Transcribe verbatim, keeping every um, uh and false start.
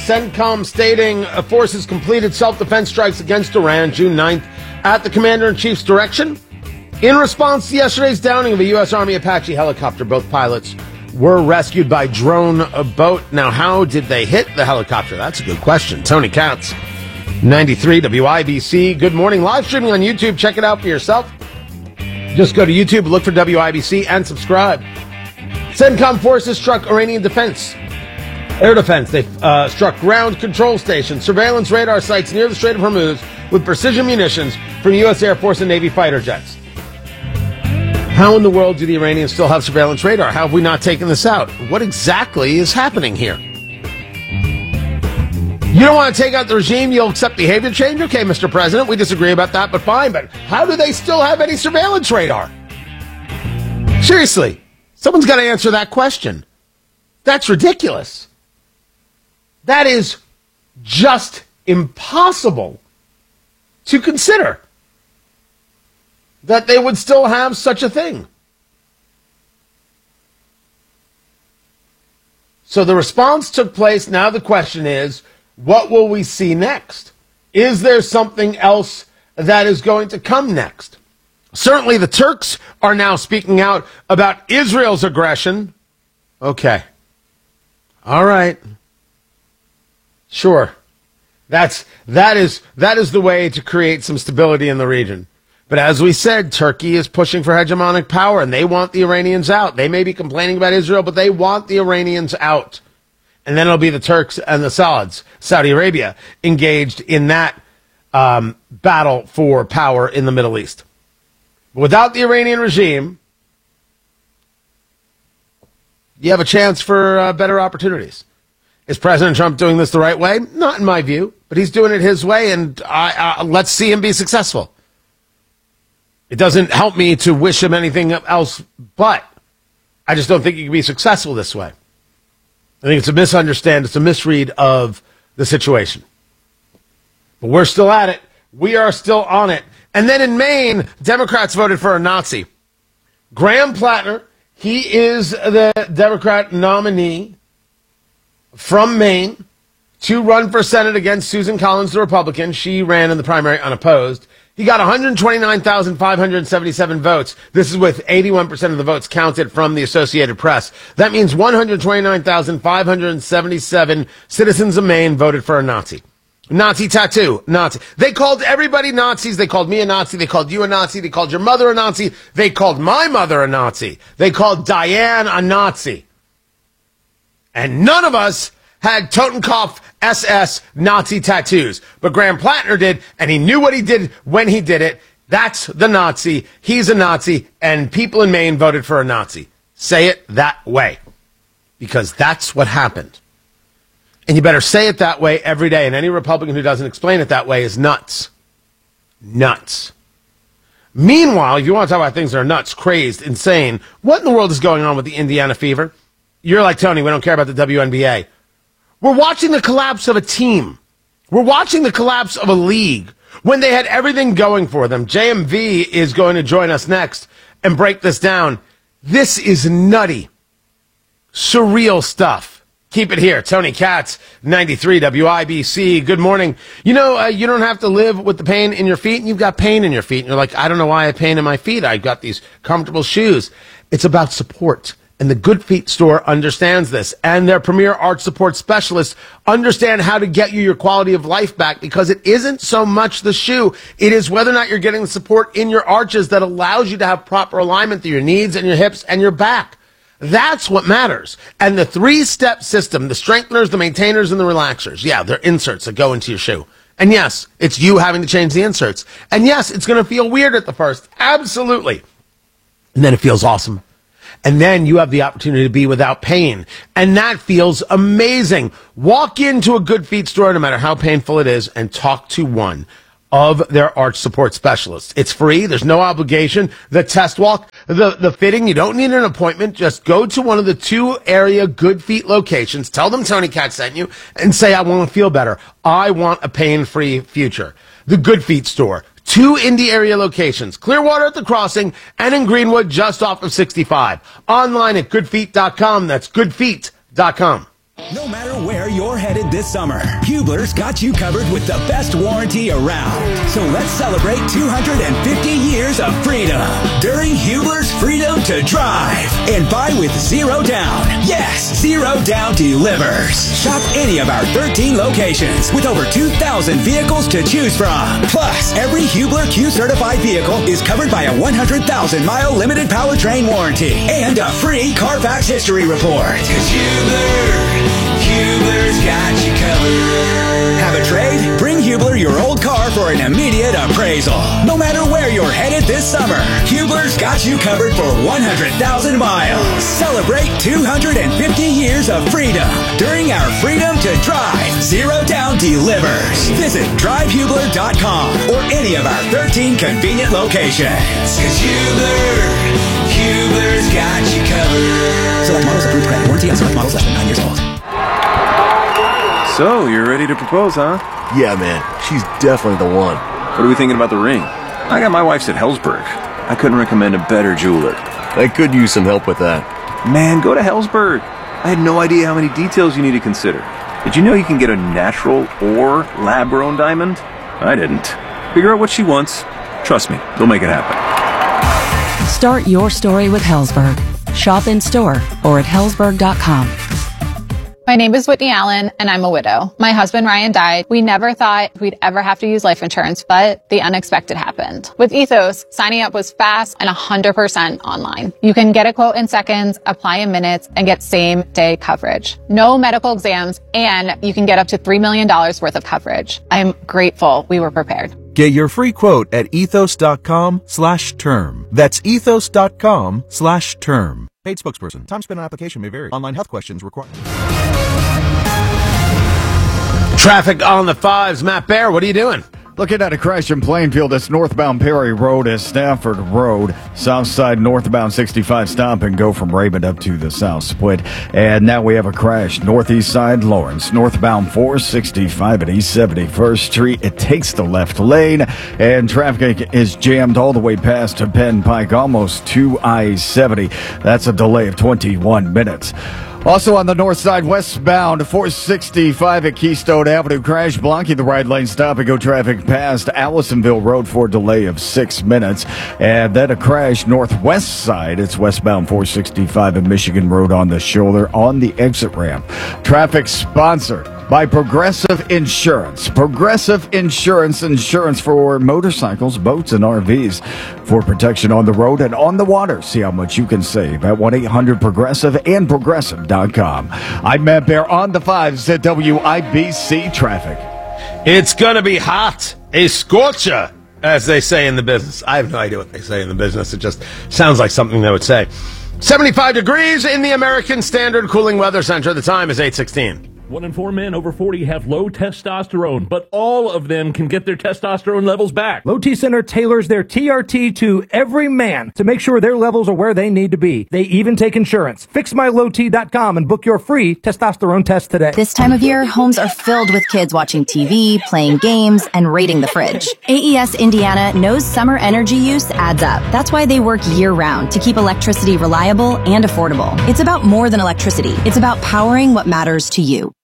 CENTCOM stating uh, forces completed self-defense strikes against Iran June ninth at the Commander-in-Chief's direction. In response to yesterday's downing of a U S. Army Apache helicopter, both pilots were rescued by drone boat. Now, how did they hit the helicopter? That's a good question. Tony Katz, ninety-three W I B C. Good morning. Live streaming on YouTube. Check it out for yourself. Just go to YouTube, look for W I B C, and subscribe. CENTCOM forces struck Iranian defense. Air defense. They uh, struck ground control stations, surveillance radar sites near the Strait of Hormuz with precision munitions from U S. Air Force and Navy fighter jets. How in the world do the Iranians still have surveillance radar? How have we not taken this out? What exactly is happening here? You don't want to take out the regime, you'll accept behavior change? Okay, Mister President, we disagree about that, but fine. But how do they still have any surveillance radar? Seriously, someone's got to answer that question. That's ridiculous. That is just impossible to consider that they would still have such a thing. So the response took place. Now the question is, what will we see next? Is there something else that is going to come next? Certainly the Turks are now speaking out about Israel's aggression. Okay. All right. Sure. That's, that is, that is the way to create some stability in the region. But as we said, Turkey is pushing for hegemonic power, and they want the Iranians out. They may be complaining about Israel, but they want the Iranians out. And then it'll be the Turks and the Sauds, Saudi Arabia, engaged in that um, battle for power in the Middle East. But without the Iranian regime, you have a chance for uh, better opportunities. Is President Trump doing this the right way? Not in my view, but he's doing it his way, and I, uh, let's see him be successful. It doesn't help me to wish him anything else, but I just don't think he can be successful this way. I think it's a misunderstand, it's a misread of the situation. But we're still at it. We are still on it. And then in Maine, Democrats voted for a Nazi. Graham Plattner, he is the Democrat nominee from Maine to run for Senate against Susan Collins, the Republican. She ran in the primary unopposed. He got one hundred twenty-nine thousand five hundred seventy-seven votes. This is with eighty-one percent of the votes counted from the Associated Press. That means one hundred twenty-nine thousand five hundred seventy-seven citizens of Maine voted for a Nazi. Nazi tattoo, Nazi. They called everybody Nazis. They called me a Nazi. They called you a Nazi. They called your mother a Nazi. They called my mother a Nazi. They called Diane a Nazi. And none of us had Totenkopf S S Nazi tattoos. But Graham Plattner did, and he knew what he did when he did it. That's the Nazi. He's a Nazi, and people in Maine voted for a Nazi. Say it that way, because that's what happened. And you better say it that way every day, and any Republican who doesn't explain it that way is nuts. Nuts. Meanwhile, if you want to talk about things that are nuts, crazed, insane, what in the world is going on with the Indiana fever? You're like, Tony, we don't care about the W N B A. We're watching the collapse of a team. We're watching the collapse of a league when they had everything going for them. J M V is going to join us next and break this down. This is nutty, surreal stuff. Keep it here. Tony Katz, ninety-three W I B C. Good morning. You know, uh, you don't have to live with the pain in your feet, and you've got pain in your feet. And you're like, I don't know why I have pain in my feet. I've got these comfortable shoes. It's about support. And the Good Feet store understands this. And their premier arch support specialists understand how to get you your quality of life back, because it isn't so much the shoe. It is whether or not you're getting the support in your arches that allows you to have proper alignment through your knees and your hips and your back. That's what matters. And the three-step system, the strengtheners, the maintainers, and the relaxers, yeah, they're inserts that go into your shoe. And yes, it's you having to change the inserts. And yes, it's going to feel weird at the first. Absolutely. And then it feels awesome. And then you have the opportunity to be without pain. And that feels amazing. Walk into a Good Feet store, no matter how painful it is, and talk to one of their arch support specialists. It's free. There's no obligation. The test walk, the, the fitting, you don't need an appointment. Just go to one of the two area Good Feet locations. Tell them Tony Katz sent you and say, I want to feel better. I want a pain-free future. The Good Feet store. Two Indy area locations, Clearwater at the Crossing and in Greenwood just off of sixty-five. Online at good feet dot com. That's good feet dot com. No matter where you're headed this summer, Hubler's got you covered with the best warranty around. So let's celebrate two hundred fifty years of freedom during Hubler's Freedom to Drive. And buy with zero down. Yes, zero down delivers. Shop any of our thirteen locations with over two thousand vehicles to choose from. Plus, every Hubler Q-certified vehicle is covered by a one hundred thousand mile limited powertrain warranty and a free Carfax history report. 'Cause Hubler... Hubler's got you covered. Have a trade? Bring Hubler your old car for an immediate appraisal. No matter where you're headed this summer, Hubler's got you covered for one hundred thousand miles. Celebrate two hundred fifty years of freedom during our Freedom to Drive Zero Down Delivers. Visit drive hubler dot com or any of our thirteen convenient locations. 'Cause Hubler, Hubler's got you covered. Select models approved credit. Warranty on select models less than nine years old. So, you're ready to propose, huh? Yeah, man. She's definitely the one. What are we thinking about the ring? I got my wife's at Helzberg. I couldn't recommend a better jeweler. I could use some help with that. Man, go to Helzberg. I had no idea how many details you need to consider. Did you know you can get a natural or lab-grown diamond? I didn't. Figure out what she wants. Trust me, they'll make it happen. Start your story with Helzberg. Shop in store or at helzberg dot com. My name is Whitney Allen, and I'm a widow. My husband, Ryan, died. We never thought we'd ever have to use life insurance, but the unexpected happened. With Ethos, signing up was fast and one hundred percent online. You can get a quote in seconds, apply in minutes, and get same-day coverage. No medical exams, and you can get up to three million dollars worth of coverage. I'm grateful we were prepared. Get your free quote at ethos dot com slash term. That's ethos dot com slash term. Paid spokesperson. Time spent on application may vary. Online health questions required. Traffic on the fives. Matt Bear, what are you doing? Looking at a crash in Plainfield. It's northbound Perry Road at Stafford Road. South side northbound sixty-five stop and go from Raymond up to the South Split. And now we have a crash. Northeast side Lawrence. Northbound four sixty-five at East seventy-first Street. It takes the left lane. And traffic is jammed all the way past to Penn Pike, almost to I seventy. That's a delay of twenty-one minutes. Also on the north side, westbound four sixty-five at Keystone Avenue, crash blocking the right lane, stop and go traffic past Allisonville Road for a delay of six minutes. And then a crash northwest side. It's westbound four sixty-five at Michigan Road on the shoulder on the exit ramp. Traffic sponsored by Progressive Insurance. Progressive Insurance, insurance for motorcycles, boats, and R Vs. For protection on the road and on the water. See how much you can save at one eight hundred progressive and progressive dot com. I'm Matt Bear on the fives at W I B C Traffic. It's going to be hot. A scorcher, as they say in the business. I have no idea what they say in the business. It just sounds like something they would say. seventy-five degrees in the American Standard Cooling Weather Center. The time is eight sixteen. One in four men over forty have low testosterone, but all of them can get their testosterone levels back. Low T Center tailors their T R T to every man to make sure their levels are where they need to be. They even take insurance. fix my low t dot com and book your free testosterone test today. This time of year, homes are filled with kids watching T V, playing games, and raiding the fridge. A E S Indiana knows summer energy use adds up. That's why they work year-round to keep electricity reliable and affordable. It's about more than electricity. It's about powering what matters to you.